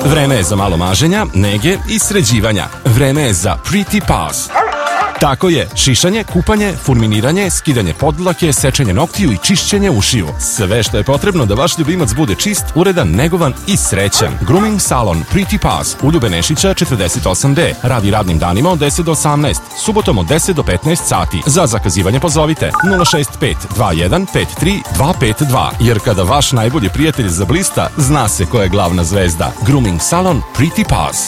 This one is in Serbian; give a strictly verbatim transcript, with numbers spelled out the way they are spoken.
Vreme je za malo maženja, nege i sređivanja. Vreme je za Pretty Paws. Tako je, šišanje, kupanje, fulminiranje, skidanje podlake, sečenje noktiju i čišćenje ušiju. Sve što je potrebno da vaš ljubimac bude čist, uredan, negovan i srećan. Grooming salon Pretty Paws u Ljubenešića četrdeset osam D. Radi radnim danima od deset do osamnaest, subotom od deset do petnaest sati. Za zakazivanje pozovite nula šest pet dva jedan pet tri dva pet dva. Jer kada vaš najbolji prijatelj zablista, zna se ko je glavna zvezda. Grooming salon Pretty Paws.